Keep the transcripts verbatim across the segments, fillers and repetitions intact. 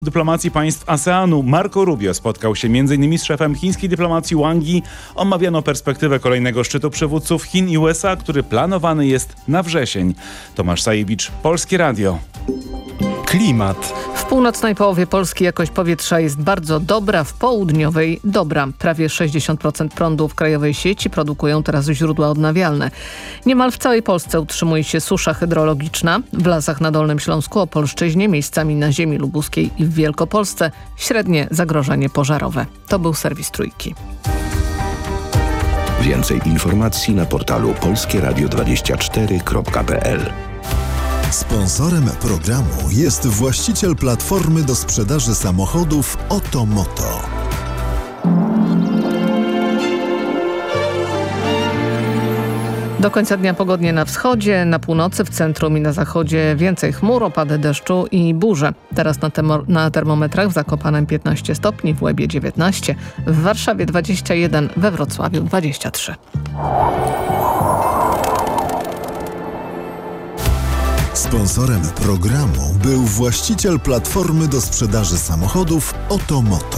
Dyplomacji państw ASEANu Marco Rubio spotkał się między innymi z szefem chińskiej dyplomacji Wang Yi. Omawiano perspektywę kolejnego szczytu przywódców Chin i U S A, który planowany jest na wrzesień. Tomasz Sajewicz, Polskie Radio. Klimat. W północnej połowie Polski jakość powietrza jest bardzo dobra, w południowej dobra. Prawie sześćdziesiąt procent prądu w krajowej sieci produkują teraz źródła odnawialne. Niemal w całej Polsce utrzymuje się susza hydrologiczna. W lasach na Dolnym Śląsku, Opolszczyźnie, miejscami na ziemi lubuskiej i w Wielkopolsce średnie zagrożenie pożarowe. To był serwis Trójki. Więcej informacji na portalu polskie radio dwadzieścia cztery kropka p l. Sponsorem programu jest właściciel platformy do sprzedaży samochodów Otomoto. Do końca dnia pogodnie na wschodzie, na północy, w centrum i na zachodzie więcej chmur, opady deszczu i burze. Teraz na, temo- na termometrach w Zakopanem piętnaście stopni, w Łebie dziewiętnaście, w Warszawie dwadzieścia jeden, we Wrocławiu dwadzieścia trzy. Sponsorem programu był właściciel platformy do sprzedaży samochodów Otomoto.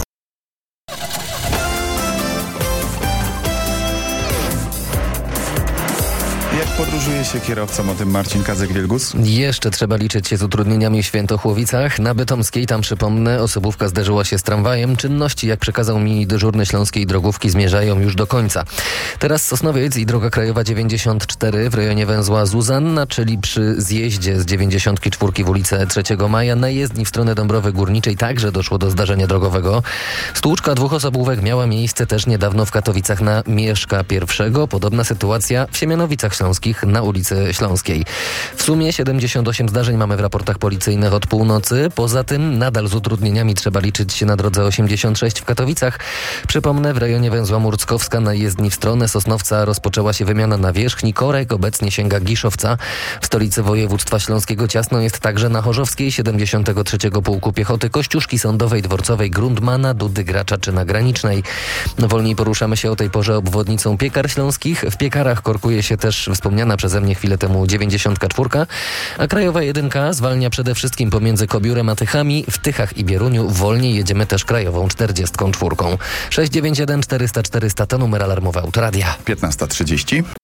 Jak podróżuje się kierowcom, o tym Marcin Kazek-Wielgus? Jeszcze trzeba liczyć się z utrudnieniami w Świętochłowicach. Na Bytomskiej, tam przypomnę, osobówka zderzyła się z tramwajem. Czynności, jak przekazał mi dyżurny Śląskiej Drogówki, zmierzają już do końca. Teraz Sosnowiec i droga krajowa dziewięćdziesiąt cztery w rejonie węzła Zuzanna, czyli przy zjeździe z dziewięćdziesiąt cztery w ulicę trzeciego maja. Na jezdni w stronę Dąbrowy Górniczej także doszło do zdarzenia drogowego. Stłuczka dwóch osobówek miała miejsce też niedawno w Katowicach na Mieszka pierwszego. Podobna sytuacja w Siemianowicach Śląskich na ulicy Śląskiej. W sumie siedemdziesiąt osiem zdarzeń mamy w raportach policyjnych od północy. Poza tym nadal z utrudnieniami trzeba liczyć się na drodze osiemdziesiąt sześć w Katowicach. Przypomnę, w rejonie węzła Murckowska na jezdni w stronę Sosnowca rozpoczęła się wymiana nawierzchni. Korek obecnie sięga Giszowca. W stolicy województwa śląskiego ciasno jest także na Chorzowskiej, siedemdziesiątego trzeciego Pułku Piechoty, Kościuszki Sądowej, Dworcowej, Grundmana, Dudy Gracza czy na Granicznej. Wolniej poruszamy się o tej porze obwodnicą Piekar Śląskich. W Piekarach korkuje się też wspomniana przeze mnie chwilę temu dziewięćdziesiąt cztery, a Krajowa jedynka zwalnia przede wszystkim pomiędzy Kobiórem a Tychami. W Tychach i Bieruniu wolniej jedziemy też Krajową czterdziestką czwórką. sześć dziewięć jeden czterysta czterysta to numer alarmowy Autoradia. piętnasta trzydzieści.